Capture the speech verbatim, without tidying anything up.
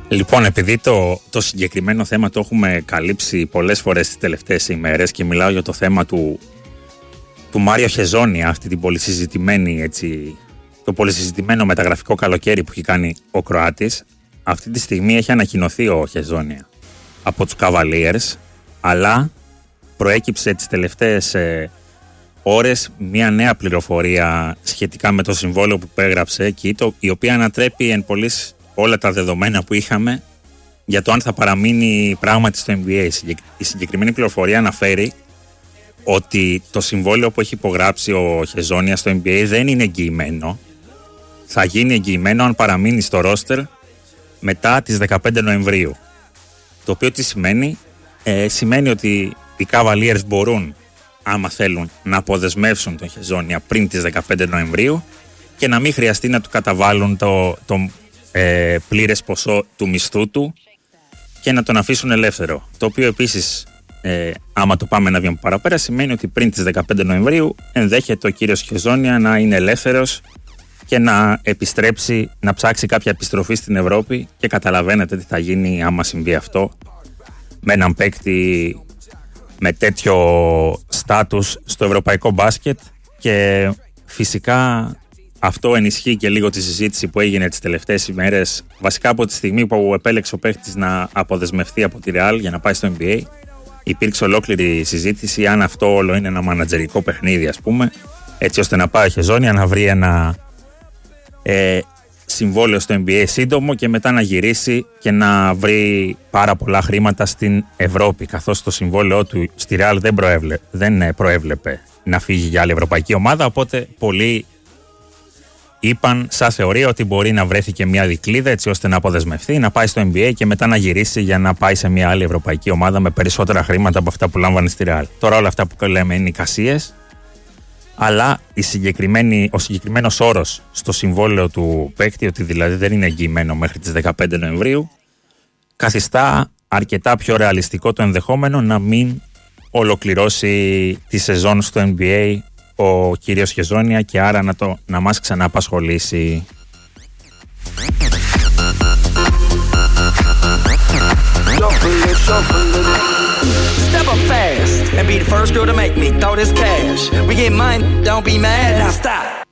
Λοιπόν, επειδή το, το συγκεκριμένο θέμα το έχουμε καλύψει πολλές φορές τις τελευταίες ημέρες και μιλάω για το θέμα του, του Μάριο Χεζόνια, αυτή την πολυσυζητημένη, έτσι, το πολυσυζητημένο μεταγραφικό καλοκαίρι που έχει κάνει ο Κροάτης, αυτή τη στιγμή έχει ανακοινωθεί ο Χεζόνια από τους Cavaliers, αλλά προέκυψε τις τελευταίες ε, ώρες μια νέα πληροφορία σχετικά με το συμβόλαιο που έγραψε εκεί, το, η οποία ανατρέπει εν πολλής όλα τα δεδομένα που είχαμε για το αν θα παραμείνει πράγματι στο N B A. Η συγκεκριμένη πληροφορία αναφέρει ότι το συμβόλαιο που έχει υπογράψει ο Χεζόνια στο N B A δεν είναι εγγυημένο. Θα γίνει εγγυημένο αν παραμείνει στο ρόστερ μετά τις δεκαπέντε Νοεμβρίου. Το οποίο τι σημαίνει? Ε, σημαίνει ότι οι Cavaliers μπορούν, άμα θέλουν, να αποδεσμεύσουν τον Χεζόνια πριν τις δεκαπέντε Νοεμβρίου και να μην χρειαστεί να του καταβάλουν το, το ε, πλήρες ποσό του μισθού του και να τον αφήσουν ελεύθερο. Το οποίο επίσης, ε, άμα το πάμε ένα βήμα παραπέρα, σημαίνει ότι πριν τις δεκαπέντε Νοεμβρίου ενδέχεται ο κύριος Χεζόνια να είναι ελεύθερος και να επιστρέψει, να ψάξει κάποια επιστροφή στην Ευρώπη, και καταλαβαίνετε τι θα γίνει άμα συμβεί αυτό με έναν παίκτη με τέτοιο στάτους στο ευρωπαϊκό μπάσκετ. Και φυσικά αυτό ενισχύει και λίγο τη συζήτηση που έγινε τις τελευταίες ημέρες, βασικά από τη στιγμή που επέλεξε ο παίκτης να αποδεσμευτεί από τη Real για να πάει στο N B A. Υπήρξε ολόκληρη συζήτηση αν αυτό όλο είναι ένα μανατζερικό παιχνίδι, ας πούμε, έτσι ώστε να πάει ο Χεζόνια να βρει ένα ε, συμβόλαιο στο N B A σύντομο και μετά να γυρίσει και να βρει πάρα πολλά χρήματα στην Ευρώπη, καθώς το συμβόλαιό του στη Real δεν, προέβλε, δεν προέβλεπε να φύγει για άλλη ευρωπαϊκή ομάδα, οπότε πολλοί είπαν σαν θεωρία ότι μπορεί να βρέθηκε μια δικλίδα έτσι ώστε να αποδεσμευτεί, να πάει στο N B A και μετά να γυρίσει για να πάει σε μια άλλη ευρωπαϊκή ομάδα με περισσότερα χρήματα από αυτά που λάμβανε στη Real. Τώρα όλα αυτά που λέμε είναι εικασίες, αλλά η συγκεκριμένη, ο συγκεκριμένος όρος στο συμβόλαιο του παίκτη, ότι δηλαδή δεν είναι εγγυημένο μέχρι τις δεκαπέντε Νοεμβρίου, καθιστά αρκετά πιο ρεαλιστικό το ενδεχόμενο να μην ολοκληρώσει τη σεζόν στο N B A ο κύριος Χεζόνια και άρα να, το, να μας ξαναπασχολήσει. Step up fast and be the first girl to make me throw this cash. We get mine, don't be mad, now stop.